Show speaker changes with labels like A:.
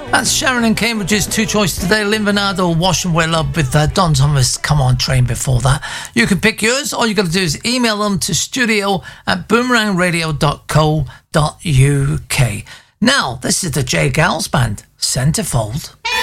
A: That's Sharon and Cambridge's two choices today. Lynn Bernardo, Wash and Wear Love, with Don Thomas, Come On Train before that. You can pick yours. All you got to do is email them to studio@boomerangradio.co.uk. Now, this is the J Gals Band, Centerfold.